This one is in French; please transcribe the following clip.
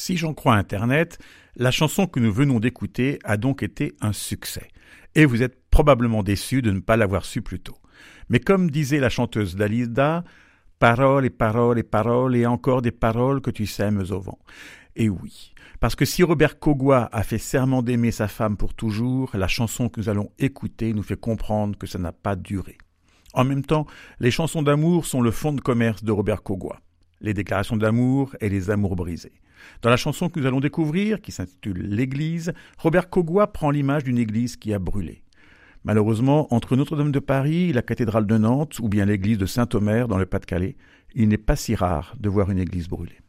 Si j'en crois Internet, la chanson que nous venons d'écouter a donc été un succès. Et vous êtes probablement déçus de ne pas l'avoir su plus tôt. Mais comme disait la chanteuse Dalida, « Paroles et paroles et paroles et encore des paroles que tu sèmes au vent ». Et oui, parce que si Robert Kogwa a fait serment d'aimer sa femme pour toujours, la chanson que nous allons écouter nous fait comprendre que ça n'a pas duré. En même temps, les chansons d'amour sont le fonds de commerce de Robert Kogwa. Les déclarations d'amour et les amours brisés. Dans la chanson que nous allons découvrir, qui s'intitule « L'Église », Robert Kogwa prend l'image d'une église qui a brûlé. Malheureusement, entre Notre-Dame de Paris, la cathédrale de Nantes ou bien l'église de Saint-Omer dans le Pas-de-Calais, il n'est pas si rare de voir une église brûlée.